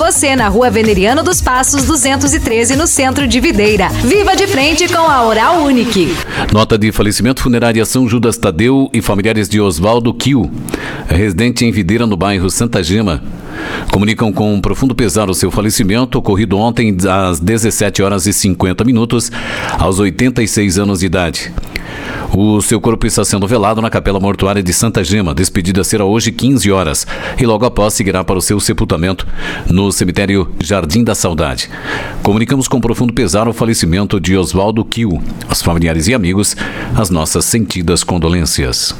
você na Rua Veneriano dos Passos 213, no centro de Videira. Viva de frente com a Oral Unique. Nota de falecimento: Funerária São Judas Tadeu e familiares de Oswaldo Kiel, residente em Videira, no bairro Santa Gema, comunicam com um profundo pesar o seu falecimento, ocorrido ontem às 17h50, aos 86 anos de idade. O seu corpo está sendo velado na Capela Mortuária de Santa Gema. Despedida será hoje 15 horas e logo após seguirá para o seu sepultamento no cemitério Jardim da Saudade. Comunicamos com profundo pesar o falecimento de Oswaldo Kiel. Aos familiares e amigos, as nossas sentidas condolências.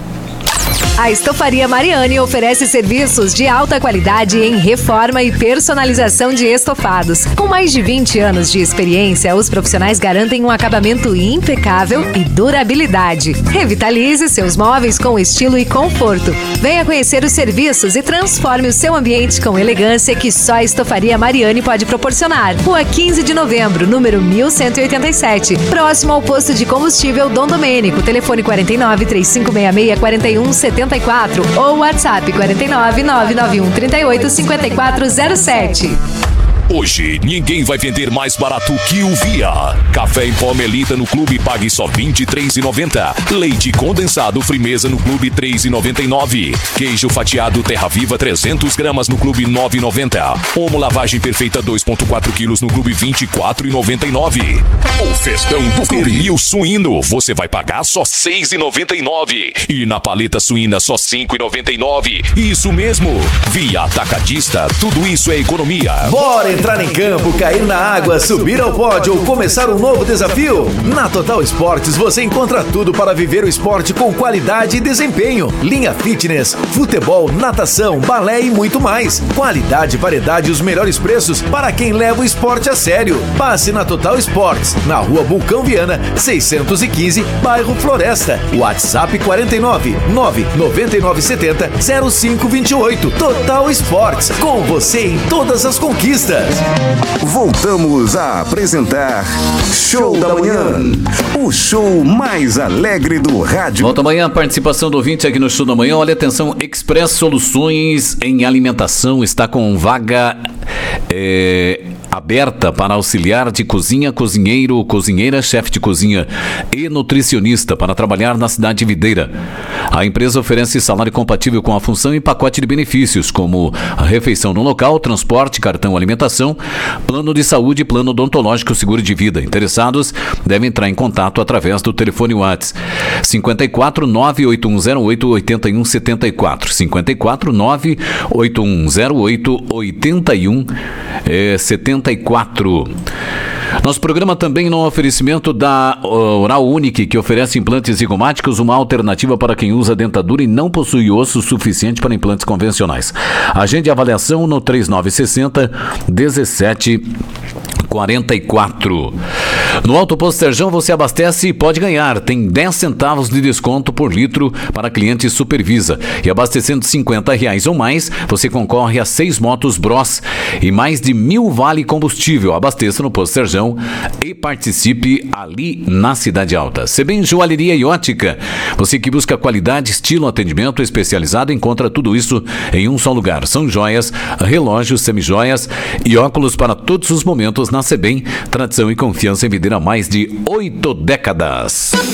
A Estofaria Mariani oferece serviços de alta qualidade em reforma e personalização de estofados. Com mais de 20 anos de experiência, os profissionais garantem um acabamento impecável e durabilidade. Revitalize seus móveis com estilo e conforto. Venha conhecer os serviços e transforme o seu ambiente com elegância que só a Estofaria Mariani pode proporcionar. Rua 15 de Novembro, número 1187, próximo ao posto de combustível Dom Domênico. Telefone 49 3566 4174 ou WhatsApp 49 991 38 5407. Hoje, ninguém vai vender mais barato que o Via. Café em pó Melita no Clube, pague só R$ 23,90. Leite condensado Frimeza no Clube, R$ 3,99. Queijo fatiado Terra Viva 300 gramas no Clube, R$ 9,90. Omo lavagem perfeita 2,4 quilos no Clube, R$ 24,99. O festão do pernil suíno, você vai pagar só R$ 6,99. E na paleta suína só R$ 5,99. Isso mesmo, Via Atacadista, tudo isso é economia. Bora entrar em campo, cair na água, subir ao pódio ou começar um novo desafio? Na Total Esportes você encontra tudo para viver o esporte com qualidade e desempenho. Linha fitness, futebol, natação, balé e muito mais. Qualidade, variedade e os melhores preços para quem leva o esporte a sério. Passe na Total Esportes, na Rua Vulcão Viana, 615, bairro Floresta. WhatsApp 49 99970 0528. Total Esportes, com você em todas as conquistas. Voltamos a apresentar Show da Manhã, o show mais alegre do rádio. Volta amanhã a participação do ouvinte aqui no Show da Manhã. Olha, atenção, Express Soluções em Alimentação está com vaga aberta para auxiliar de cozinha, cozinheiro, cozinheira, chefe de cozinha e nutricionista para trabalhar na cidade de Videira. A empresa oferece salário compatível com a função e pacote de benefícios, como a refeição no local, transporte, cartão alimentação, plano de saúde, plano odontológico, seguro de vida. Interessados devem entrar em contato através do telefone WhatsApp 54 98108 8174 54 98108 8174. Nosso programa também no oferecimento da Oral Unique, que oferece implantes zigomáticos, uma alternativa para quem usa dentadura e não possui osso suficiente para implantes convencionais. Agende a avaliação no 3960 1744. No Alto Posto Serjão você abastece e pode ganhar. Tem 10 centavos de desconto por litro para cliente Supervisa. E abastecendo R$50 ou mais, você concorre a 6 motos Bros e mais de 1.000 vale combustível. Abasteça no Posto Serjão e participe ali na Cidade Alta. Sebem Joalheria e Ótica. Você que busca qualidade, estilo, atendimento especializado, encontra tudo isso em um só lugar. São joias, relógios, semijoias e óculos para todos os momentos na Sebem. Tradição e confiança em Videira há mais de 8 décadas.